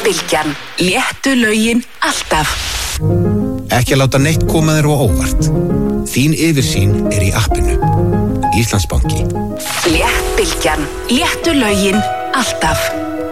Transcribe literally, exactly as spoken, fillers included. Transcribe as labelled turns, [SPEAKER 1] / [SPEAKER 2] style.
[SPEAKER 1] Bylgjan. Léttu lögin alltaf.
[SPEAKER 2] Ekki að láta neitt koma þér á óvart. Þín yfirsýn er í appinu. Íslandsbanki.
[SPEAKER 1] Létt Bylgjan. Léttu lögin alltaf.